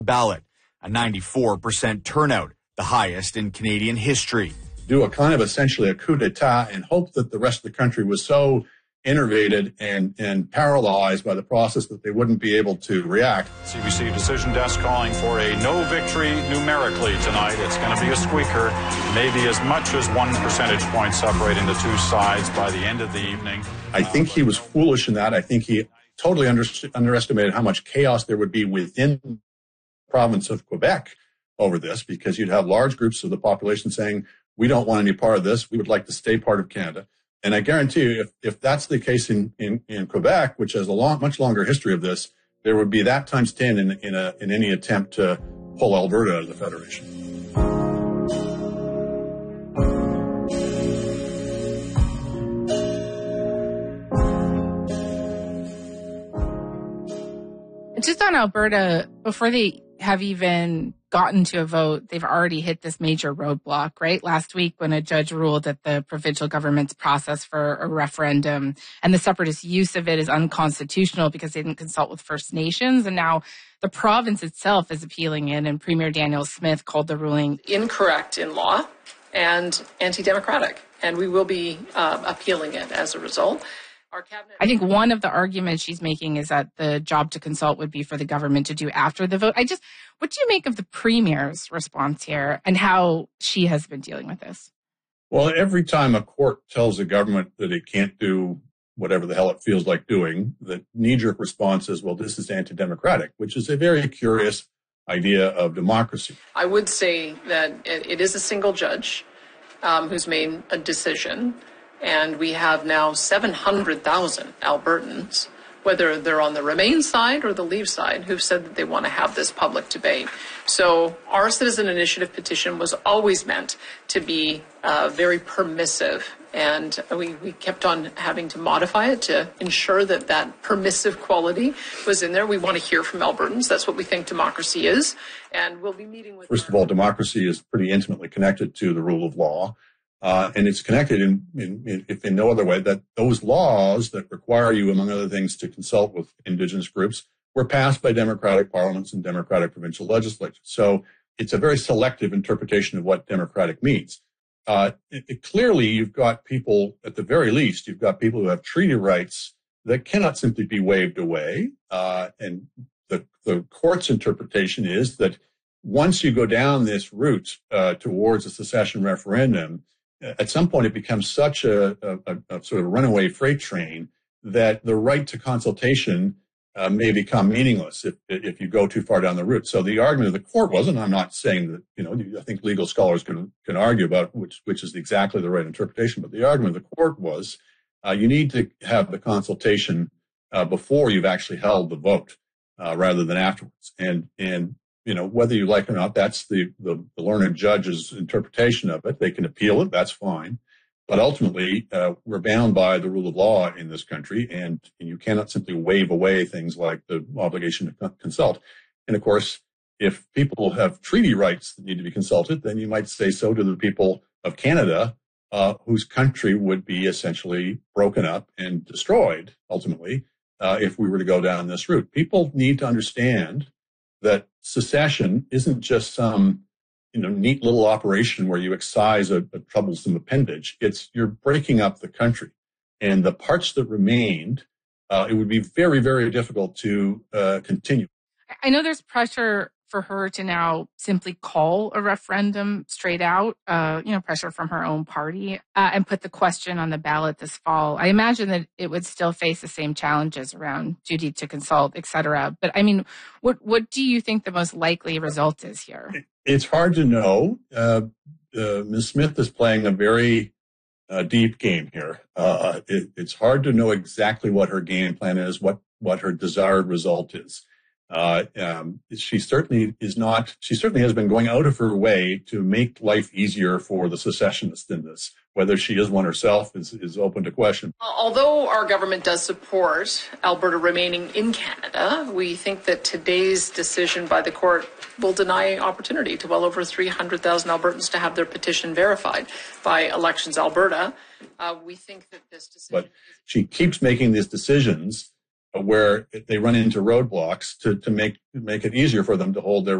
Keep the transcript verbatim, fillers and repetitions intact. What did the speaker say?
ballot, a ninety-four percent turnout, the highest in Canadian history. Do a kind of essentially a coup d'etat and hope that the rest of the country was so enervated and, and paralyzed by the process that they wouldn't be able to react. C B C Decision Desk calling for a no victory numerically tonight. It's going to be a squeaker, maybe as much as one percentage point separating the two sides by the end of the evening. I think he was foolish in that. I think he totally under, underestimated how much chaos there would be within the province of Quebec over this, because you'd have large groups of the population saying, we don't want any part of this. We would like to stay part of Canada. And I guarantee you, if, if that's the case in, in, in Quebec, which has a long, much longer history of this, there would be that times ten in, in, a, in any attempt to pull Alberta out of the Federation. Just on Alberta, before they have even gotten to a vote, they've already hit this major roadblock, right? Last week when a judge ruled that the provincial government's process for a referendum and the separatist use of it is unconstitutional because they didn't consult with First Nations. And now the province itself is appealing it. And Premier Danielle Smith called the ruling incorrect in law and anti-democratic. And we will be uh, appealing it as a result. Our cabinet- I think one of the arguments she's making is that the job to consult would be for the government to do after the vote. I just, what do you make of the Premier's response here and how she has been dealing with this? Well, every time a court tells a government that it can't do whatever the hell it feels like doing, the knee-jerk response is, well, this is anti-democratic, which is a very curious idea of democracy. I would say that it, it is a single judge um, who's made a decision. And we have now seven hundred thousand Albertans, whether they're on the Remain side or the Leave side, who've said that they want to have this public debate. So our citizen initiative petition was always meant to be uh, very permissive. And we, we kept on having to modify it to ensure that that permissive quality was in there. We want to hear from Albertans. That's what we think democracy is. And we'll be meeting with... First of all, democracy is pretty intimately connected to the rule of law. Uh, and it's connected in, in, in, if in no other way, that those laws that require you, among other things, to consult with Indigenous groups were passed by democratic parliaments and democratic provincial legislatures. So it's a very selective interpretation of what democratic means. Uh, it, it, clearly, you've got people, at the very least, you've got people who have treaty rights that cannot simply be waved away. Uh, and the, the court's interpretation is that once you go down this route uh, towards a secession referendum, at some point, it becomes such a, a, a sort of runaway freight train that the right to consultation uh, may become meaningless if if you go too far down the route. So the argument of the court wasn't, I'm not saying that, you know, I think legal scholars can can argue about which which is exactly the right interpretation, but the argument of the court was uh, you need to have the consultation uh, before you've actually held the vote uh, rather than afterwards. And and you know, whether you like it or not, that's the, the, the learned judge's interpretation of it. They can appeal it. That's fine. But ultimately, uh, we're bound by the rule of law in this country, and, and you cannot simply wave away things like the obligation to consult. And of course, if people have treaty rights that need to be consulted, then you might say so to the people of Canada, uh, whose country would be essentially broken up and destroyed, ultimately, uh, if we were to go down this route. People need to understand that secession isn't just some, you know, neat little operation where you excise a, a troublesome appendage. It's you're breaking up the country, and the parts that remained, uh, it would be very, very difficult to uh, continue. I know there's pressure for her to now simply call a referendum straight out, uh, you know, pressure from her own party, uh, and put the question on the ballot this fall. I imagine that it would still face the same challenges around duty to consult, et cetera. But I mean, what what do you think the most likely result is here? It's hard to know. Uh, uh, Miz Smith is playing a very uh, deep game here. Uh, it, it's hard to know exactly what her game plan is, what what her desired result is. Uh, um, she certainly is not, she certainly has been going out of her way to make life easier for the secessionists in this. Whether she is one herself is, is open to question. Although our government does support Alberta remaining in Canada, we think that today's decision by the court will deny opportunity to well over three hundred thousand Albertans to have their petition verified by Elections Alberta. Uh, we think that this decision... But she keeps making these decisions where they run into roadblocks to, to make make it easier for them to hold their